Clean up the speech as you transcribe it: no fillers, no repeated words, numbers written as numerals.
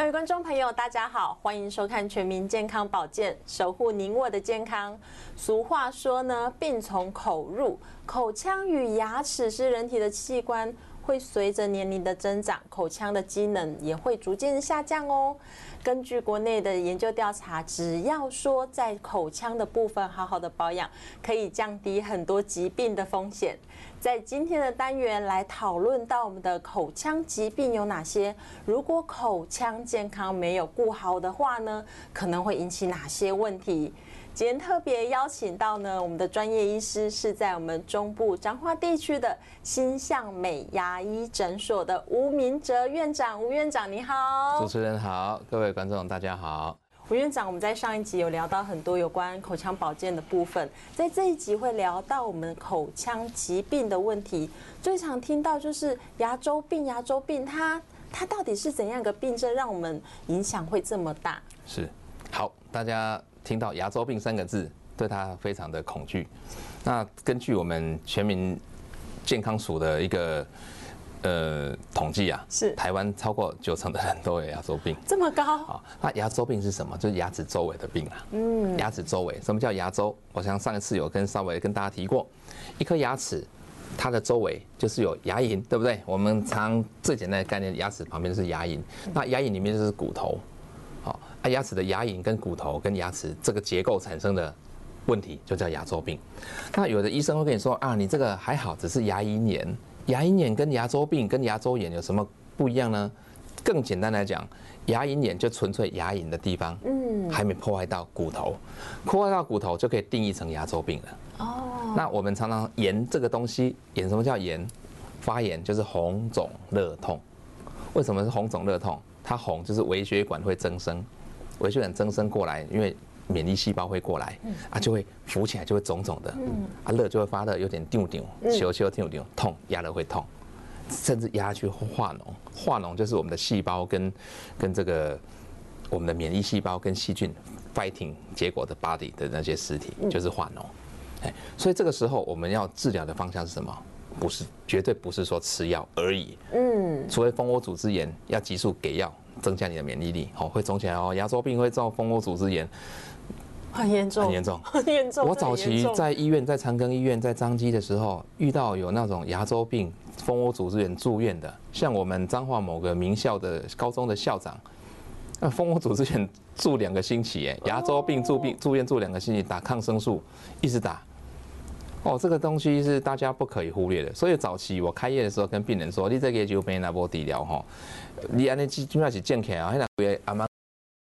位观众朋友，大家好，欢迎收看《全民健康保健》，守护您我的健康。俗话说呢，病从口入，口腔与牙齿是人体的器官，会随着年龄的增长，口腔的机能也会逐渐下降哦。根据国内的研究调查，只要说在口腔的部分好好的保养，可以降低很多疾病的风险。在今天的单元来讨论到我们的口腔疾病有哪些，如果口腔健康没有顾好的话呢，可能会引起哪些问题？今天特别邀请到呢，我们的专业医师是在我们中部彰化地区的新向美牙医诊所的吴明哲院长。吴院长你好。 主持人好，各位观众大家好。 吴院长，我们在上一集有聊到很多有关口腔保健的部分，在这一集会聊到我们口腔疾病的问题。最常听到就是牙周病，它到底是怎样一个病症，让我们影响会这么大？ 是，好，大家听到牙周病3个字，对它非常的恐惧。那根据我们全民健康署的一个统计啊，是台湾超过90%的人都有牙周病， 这么高？ 好，那牙周病是什么？就是牙齿周围的病啊。牙齿周围，什么叫牙周？我想上一次有稍微跟大家提过，一颗牙齿它的周围就是有牙龈，对不对？我们常最简单的概念，牙齿旁边就是牙龈，那牙龈里面就是骨头。好，牙齿的牙龈跟骨头跟牙齿这个结构产生的问题就叫牙周病。那有的医生会跟你说啊，你这个还好，只是牙龈炎。牙龈炎跟牙周病跟牙周炎有什么不一样呢？更简单来讲，牙龈炎就纯粹牙龈的地方，还没破坏到骨头，破坏到骨头就可以定义成牙周病了。哦，那我们常常炎这个东西，炎什么叫炎？发炎就是红肿热痛。为什么是红肿热痛？它红就是微血管会增生，微血管增生过来，因为免疫细胞会过来，就会浮起来，就会肿肿的，热就会发热，有点丢丢，羞羞丢丢，痛，压了会痛，甚至压下去化脓，化脓就是我们的细胞跟这个我们的免疫细胞跟细菌 fighting 结果的 body 的那些实体，就是化脓。所以这个时候我们要治疗的方向是什么？不是，绝对不是说吃药而已。除非蜂窝组织炎，要急速给药，增加你的免疫力，会肿起来哦。牙周病会造蜂窝组织炎， 很严重， 很严重，很严重。我早期在医院，在长庚医院，在彰基的时候，遇到有那种牙周病、蜂窝组织炎住院的，像我们彰化某个名校的高中的校长，那蜂窝组织炎住2个星期，牙周病住院住2个星期，打抗生素，一直打。这个东西是大家不可以忽略的。所以早期我开业的时候跟病人说，你这个就没那波治疗你安尼基本上是健康啊，那个阿妈